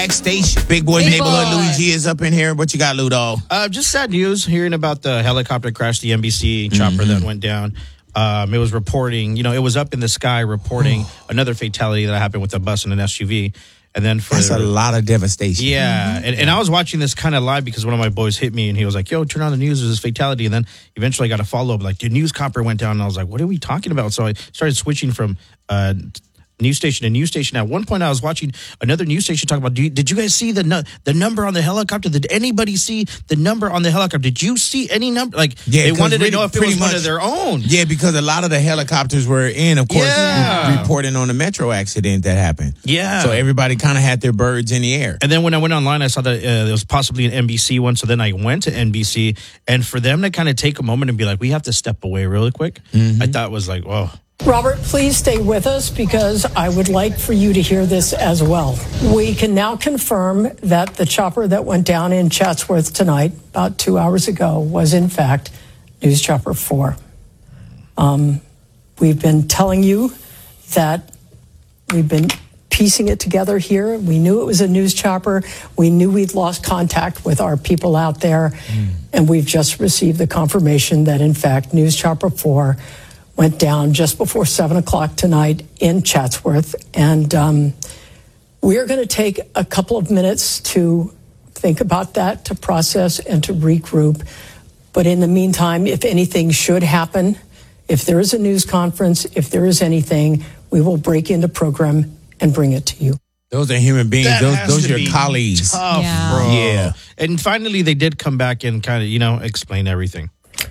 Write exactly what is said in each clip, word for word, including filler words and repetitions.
Next station. Big Boy's Big Neighborhood. Boy. Louis G is up in here. What you got, Ludo? Uh, just sad news hearing about the helicopter crash, the N B C chopper Mm-hmm. that went down. Um, it was reporting, you know, it was up in the sky reporting another fatality that happened with a bus and an S U V. And then for That's a lot of devastation. Yeah, and, and I was watching this kind of live because one of my boys hit me and he was like, yo, turn on the news, there's this fatality. And then eventually I got a follow-up, like, the news copper went down. And I was like, what are we talking about? So I started switching from uh, news station to news station. At one point I was watching another news station talking about, Do you, did you guys see the nu- the number on the helicopter? Did anybody see the number on the helicopter? Did you see any number? Like, Yeah, they 'cause wanted to really know if it pretty was one much- of their own. Yeah, because a lot of the helicopters were in, of course, Yeah. re- reporting on the metro accident that happened. Yeah. So everybody kind of had their birds in the air. And then when I went online, I saw that uh, there was possibly an N B C one. So then I went to N B C. And for them to kind of take a moment and be like, we have to step away really quick, I thought was like, whoa. Robert, please stay with us because I would like for you to hear this as well. We can now confirm that the chopper that went down in Chatsworth tonight, about two hours ago, was in fact News Chopper four. Um, we've been telling you that we've been piecing it together here. We knew it was a news chopper. We knew we'd lost contact with our people out there. Mm. And we've just received the confirmation that, in fact, News Chopper four went down just before seven o'clock tonight in Chatsworth. And um, we're going to take a couple of minutes to think about that, to process and to regroup. But in the meantime, if anything should happen, if there is a news conference, if there is anything, we will break into program and bring it to you. Those are human beings. That those has those to are be your colleagues. Tough, Yeah. bro. Yeah. And finally, they did come back and kind of, you know, explain everything.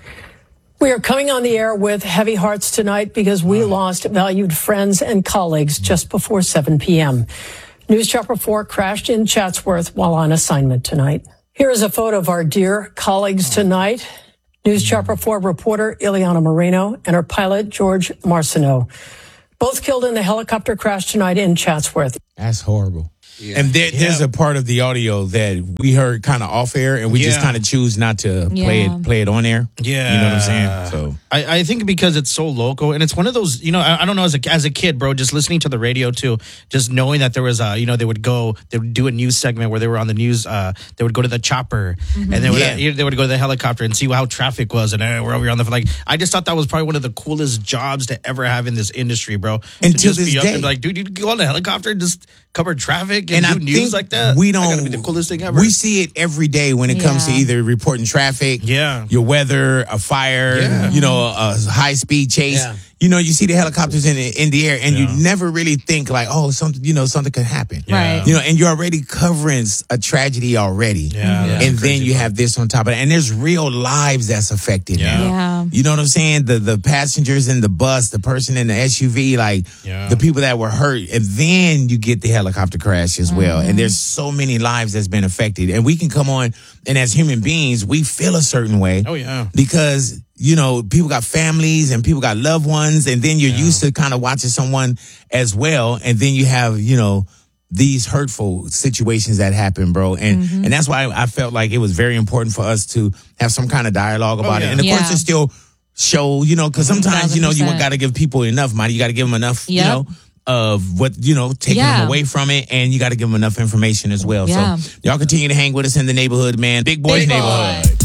We are coming on the air with heavy hearts tonight because we lost valued friends and colleagues just before seven p.m. News Chopper four crashed in Chatsworth while on assignment tonight. Here is a photo of our dear colleagues tonight. News Chopper four reporter Ileana Moreno and her pilot George Marcineau, both killed in the helicopter crash tonight in Chatsworth. That's horrible. Yeah. And there, there's Yeah. a part of the audio that we heard kind of off air, and we just Yeah. kind of choose not to play Yeah. it play it on air. Yeah. You know what I'm saying? So I, I think because it's so local and it's one of those, you know, I, I don't know, as a, as a kid, bro, just listening to the radio too, just knowing that there was a, you know, they would go, they would do a news segment where they were on the news, uh, they would go to the chopper and they would, Yeah. uh, they would go to the helicopter and see how traffic was and uh, we're over on the, like, I just thought that was probably one of the coolest jobs to ever have in this industry, bro. And to to just this be up day. and be like, dude, you go on the helicopter and just cover traffic and, and I do news think like that. we That don't. gotta be the coolest thing ever. We see it every day when it comes to Yeah. either reporting traffic, Yeah. your weather, a fire, Yeah. you know, a high speed chase. Yeah. You know, you see the helicopters in the, in the air, and Yeah. you never really think like, oh, something, you know, something could happen. Yeah. Right. You know, and you're already covering a tragedy already. Yeah, that's And then crazy, you bro. have this on top of it. And there's real lives that's affected Yeah. now. Yeah. You know what I'm saying? The the passengers in the bus, the person in the S U V, like Yeah. the people that were hurt. And then you get the helicopter crash as well. And there's so many lives that's been affected. And we can come on, and as human beings, we feel a certain way. Oh, yeah. Because, you know, people got families and people got loved ones. And then you're used to kind of watching someone as well. And then you have, you know, these hurtful situations that happen, bro. And Mm-hmm. and that's why I felt like it was very important for us to have some kind of dialogue about yeah. it. And of course, Yeah. it's still show, you know, because sometimes, you know, you one thousand percent. got to give people enough money. You got to give them enough, you Yep. know, of what, you know, taking Yeah. them away from it. And you got to give them enough information as well. Yeah. So y'all continue to hang with us in the neighborhood, man. Big Boys Big Boy. Neighborhood.